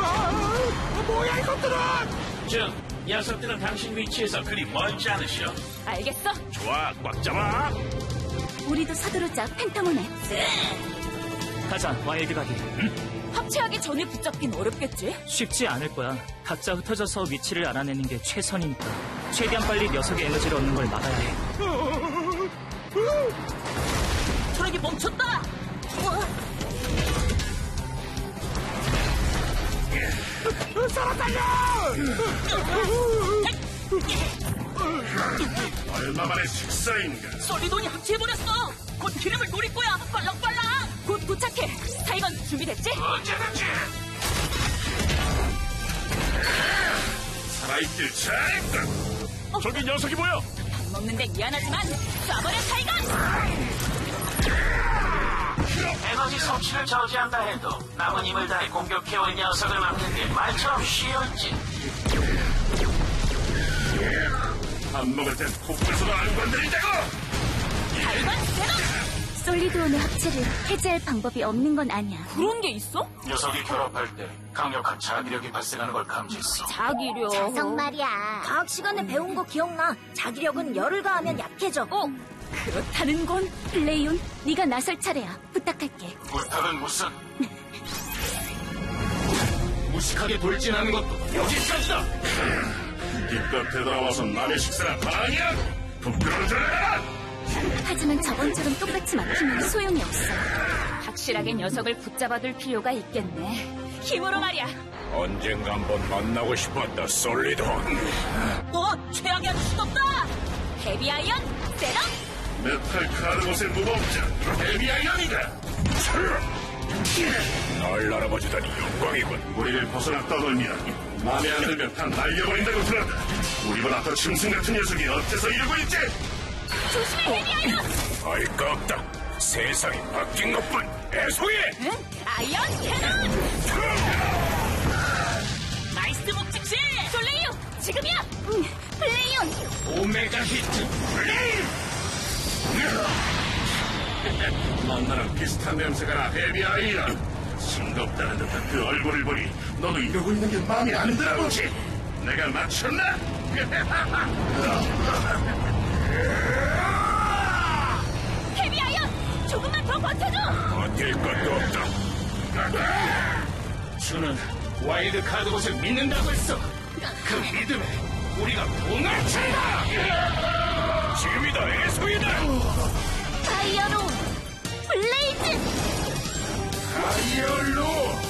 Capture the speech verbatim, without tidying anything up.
뭐야 이것들은! 저 녀석들은 당신 위치에서 그리 멀지 않으시오. 알겠어. 좋아, 꽉 잡아. 우리도 서두르자, 펜타몬에. 가자, 와일드 가기. 응? 합체하기 전에 붙잡긴 어렵겠지? 쉽지 않을 거야. 각자 흩어져서 위치를 알아내는 게 최선이니까. 최대한 빨리 녀석의 에너지를 얻는 걸 막아야 해. 트럭이 멈췄다! 사람 달려! 얼마만의 식사인가? 솔리돈이 합체해버렸어! 곧 기름을 노릴 거야! 빨랑빨랑! 곧 도착해! 타이건 준비됐지? 언제든지! 살아있길 잘했다! 어? 저기 녀석이 보여! 밥 먹는데 미안하지만 쏴버려 타이건! 에너지 섭취를 저지한다 해도 남은 힘을 다해 공격해온 녀석을 막는 게 말처럼 쉬웠지. 밥 먹을 땐 코뿔소도 안 건드린다고! 타이건 세럼! 솔리드온의 합체를 해제할 방법이 없는 건 아니야. 그런 게 있어? 녀석이 결합할 때 강력한 자기력이 발생하는 걸 감지했어. 자기력... 자석 말이야. 과학 시간에 배운 거 기억나? 자기력은 열을 가하면 약해져. 어? 그렇다는 건... 플레이온, 네가 나설 차례야. 부탁할게. 부탁은 무슨? 무식하게 돌진하는 것도 여기까지다! 기껏 되돌아와서 남의 식사나 방해하고 부끄러워져라! 하지만 저번처럼 똑같이 막히면 소용이 없어. 확실하게 녀석을 붙잡아둘 필요가 있겠네. 힘으로 말이야. 언젠가 한번 만나고 싶었다, 솔리돈. 어? 최악의 아주 수덥다! 헤비 아이언 세럼! 메탈 카르봇의 무법자, 헤비아이언이다! 널 알아봐주다니 영광이군. 우리를 벗어나 떠돌며 마음에 안 들면 다 날려버린다고 들었다. 우리보다 더 짐승 같은 녀석이 어째서 이러고 있지? 조심해, 헤비 아이언! 알 거 없다. 세상이 바뀐 것뿐. 애소해! 응? 아이언 캐논! 나이스 목직시! 솔레이오! 지금이야! 응, 플레이온! 오메가 히트 플레임! 만나랑 비슷한 냄새가 나, 헤비아이언. 싱겁다는 듯한 그 얼굴을 보니 너도 이러고 있는 게 마음에 안 들어 보지? 내가 맞췄나? 헤비 아이언! 조금만 더 버텨줘! 버틸 것도 없다. 주는 와일드 카드봇을 믿는다고 했어. 그 믿음에 우리가 봉합친다. 지금이다, 애소이다. 파이어로 블레이즈! 파이어로